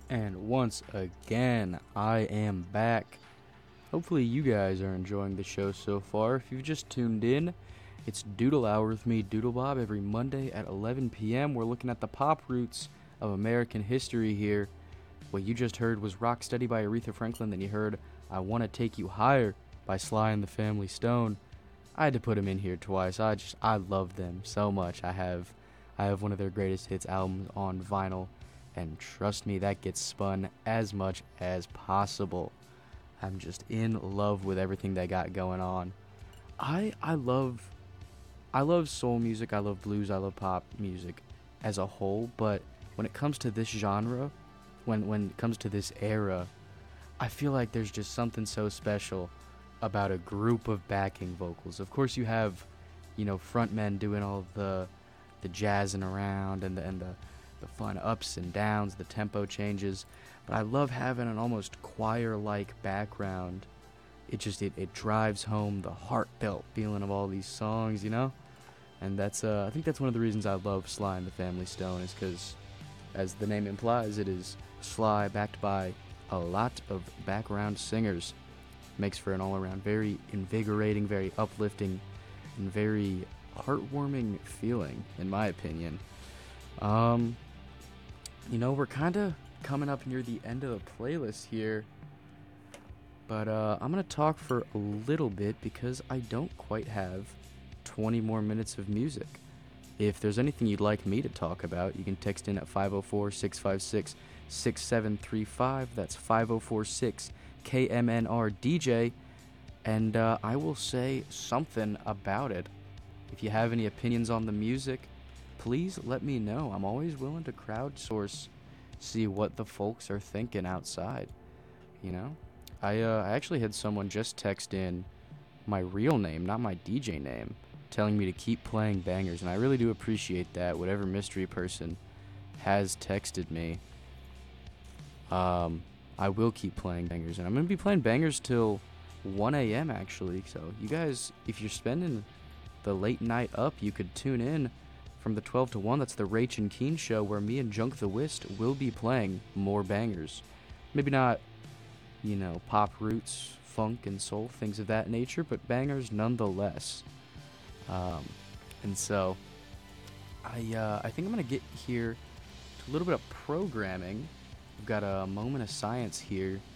And once again, I am back. Hopefully, you guys are enjoying the show so far. If you've just tuned in, it's Doodle Hour with me, Doodle Bob, every Monday at 11 p.m. We're looking at the pop roots of American history here. What you just heard was Rock Steady by Aretha Franklin, then you heard I Wanna Take You Higher by Sly and the Family Stone. I had to put them in here twice. I love them so much. I have one of their greatest hits albums on vinyl, and trust me, that gets spun as much as possible. I'm just in love with everything they got going on. I love soul music, I love blues, I love pop music as a whole, but when it comes to this genre, when it comes to this era, I feel like there's just something so special about a group of backing vocals. Of course, you have, frontmen doing all the jazzing around and the fun ups and downs, the tempo changes. But I love having an almost choir-like background. It drives home the heartfelt feeling of all these songs. And that's I think that's one of the reasons I love Sly and the Family Stone is because, as the name implies, it is Sly backed by a lot of background singers. Makes for an all-around very invigorating, very uplifting, and very heartwarming feeling, in my opinion. Um, we're kind of coming up near the end of the playlist here, but I'm gonna talk for a little bit because I don't quite have 20 more minutes of music. If there's anything you'd like me to talk about, you can text in at 504 656 6735. That's 5046 KMNR DJ, and I will say something about it. If you have any opinions on the music, please let me know. I'm always willing to crowdsource, see what the folks are thinking outside. You know, I actually had someone just text in my real name, not my DJ name, telling me to keep playing bangers, and I really do appreciate that. Whatever mystery person has texted me, I will keep playing bangers, and I'm gonna be playing bangers till 1 a.m. actually. So you guys, if you're spending the late night up, you could tune in from the 12 to 1. That's the Rach and Keen show where me and Junk the Whist will be playing more bangers. Maybe not, pop roots, funk and soul, things of that nature, but bangers nonetheless. Um, and so I think I'm gonna get here to a little bit of programming. We've got a moment of science here